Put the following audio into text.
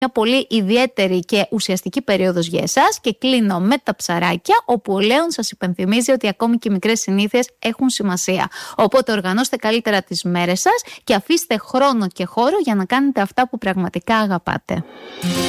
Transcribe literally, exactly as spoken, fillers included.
μια πολύ ιδιαίτερη και ουσιαστική περίοδος για εσάς και κλείνω με τα ψαράκια, όπου ο Λέων σας υπενθυμίζει ότι ακόμη και οι μικρές συνήθειες έχουν σημασία. Οπότε οργανώστε καλύτερα τις μέρες σας και αφήστε χρόνο και χώρο για να κάνετε αυτά που πραγματικά αγαπάτε.